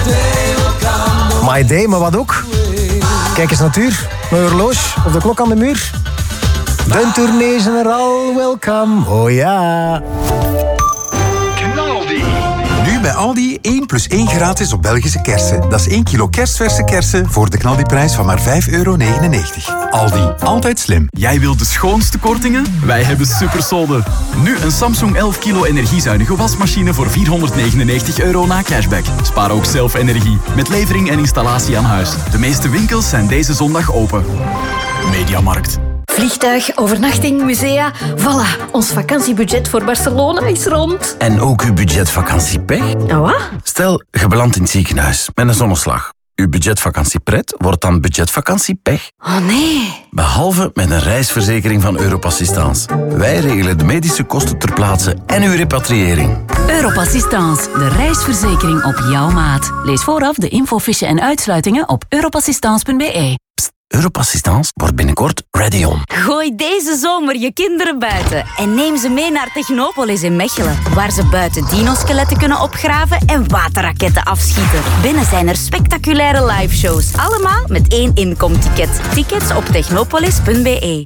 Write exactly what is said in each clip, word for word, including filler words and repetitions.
My day, maar wat ook? Kijk eens natuur, mijn horloge of de klok aan de muur. De tournees zijn er al, welkom, oh ja. Knaldi. Nu bij Aldi één plus één gratis op Belgische kersen. Dat is één kilo kerstverse kersen voor de knaldiprijs van maar vijf euro negenennegentig. Aldi, altijd slim. Jij wilt de schoonste kortingen? Wij hebben supersolden. Nu een Samsung elf kilo energiezuinige wasmachine voor vierhonderdnegenennegentig euro na cashback. Spaar ook zelf energie met levering en installatie aan huis. De meeste winkels zijn deze zondag open. Mediamarkt. Vliegtuig, overnachting, musea. Voilà, ons vakantiebudget voor Barcelona is rond. En ook uw budgetvakanciepech? Ah, wat? Stel, je belandt in het ziekenhuis met een zonneslag. Uw budgetvakantiepret wordt dan budgetvakantiepech. Oh nee. Behalve met een reisverzekering van Europassistance. Wij regelen de medische kosten ter plaatse en uw repatriëring. Europassistance, de reisverzekering op jouw maat. Lees vooraf de infofiche en uitsluitingen op europassistance punt b e. Europassistance wordt binnenkort ready on. Gooi deze zomer je kinderen buiten en neem ze mee naar Technopolis in Mechelen, waar ze buiten dinoskeletten kunnen opgraven en waterraketten afschieten. Binnen zijn er spectaculaire liveshows, allemaal met één inkomticket. Tickets op technopolis punt b e.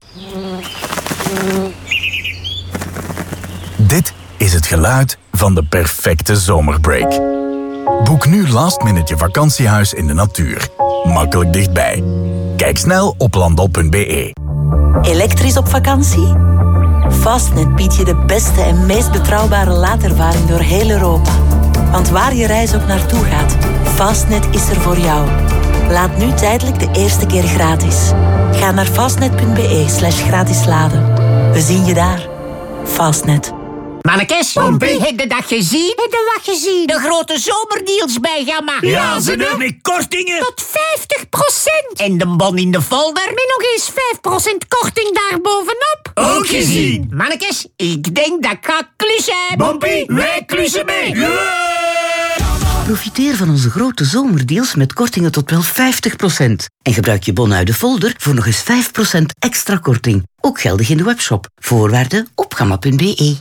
Dit is het geluid van de perfecte zomerbreak. Boek nu last minute je vakantiehuis in de natuur. Makkelijk dichtbij. Kijk snel op landal punt b e. Elektrisch op vakantie? Fastnet biedt je de beste en meest betrouwbare laadervaring door heel Europa. Want waar je reis ook naartoe gaat, Fastnet is er voor jou. Laat nu tijdelijk de eerste keer gratis. Ga naar fastnet punt b e slash gratis laden. We zien je daar. Fastnet. Mannekes, Pompie, heb je dat gezien? Heb je wat gezien? De grote zomerdeals bij Gamma. Ja, ze doen met kortingen. Tot vijftig procent. En de bon in de folder met nog eens vijf procent korting daarbovenop. Ook gezien. Mannekes, ik denk dat ik ga klussen. Pompie, wij klussen mee. Yeah! Profiteer van onze grote zomerdeals met kortingen tot wel vijftig procent. En gebruik je bon uit de folder voor nog eens vijf procent extra korting. Ook geldig in de webshop. Voorwaarden op gamma punt b e.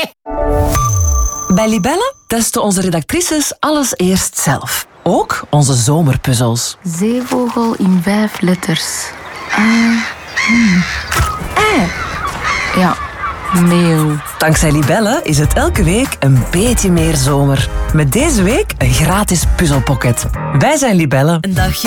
Bij Libelle testen onze redactrices alles eerst zelf. Ook onze zomerpuzzels. Zeevogel in vijf letters. Uh, hmm. Eh. Ja, meeuw. Dankzij Libelle is het elke week een beetje meer zomer. Met deze week een gratis puzzelpocket. Wij zijn Libelle. Een dagje